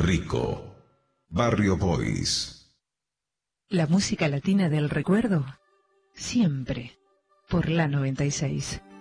Rico. Barrio Boys. La música latina del recuerdo, siempre por la 96.